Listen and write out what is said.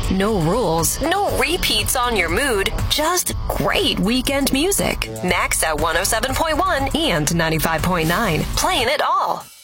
No rules, no repeats on your mood, just great weekend music. Max at 107.1 and 95.9, playing it all.